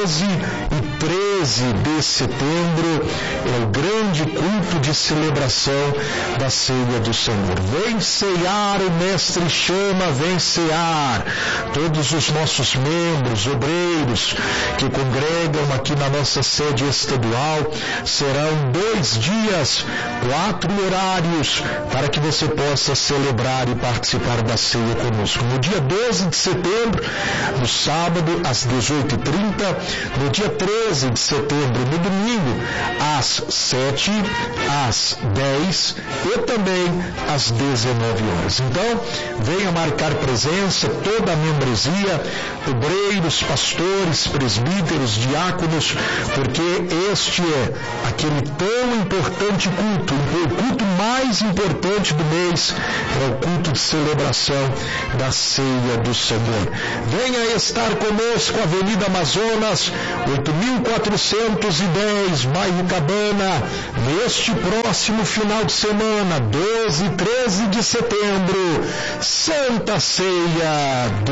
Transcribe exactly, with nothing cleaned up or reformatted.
doze e treze de setembro é o grande culto de celebração da ceia do Senhor. Vem cear, o Mestre chama, vem cear. Todos os nossos membros, obreiros que congregam aqui na nossa sede estadual, serão dois dias, quatro horários, para que você possa celebrar e participar da ceia conosco. No dia doze de setembro, no sábado, às dezoito e trinta, no dia treze de setembro, no domingo, às sete, às dez e também às dezenove horas. Então, venha marcar presença, toda a membresia, obreiros, pastores, presbíteros, diáconos, porque este é aquele tão importante culto, o culto mais importante do mês, é o culto de celebração da ceia do Senhor. Venha estar conosco, Avenida Amazonas, oito mil quatrocentos e dez, bairro Cabana, neste próximo final de semana, doze e treze de setembro, Santa Ceia do